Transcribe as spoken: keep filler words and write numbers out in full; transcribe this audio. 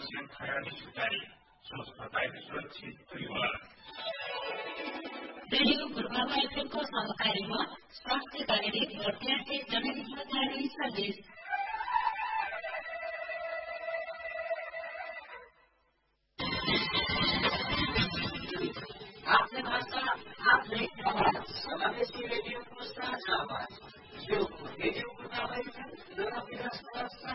आवश्यक खरानी छुटाई स्वस्थताई सुरक्षित परिवार रेडियो पूर्वामा एफएमको सहकारीमा स्वास्थ्य क्लिनिक भर्तियासी जननी सरकारी सर्भिस आफ्नै भाषा आफ्नै आवाज समावेशी रेडियोको साझा आवाज यो रेडियो पूर्वामा एफएम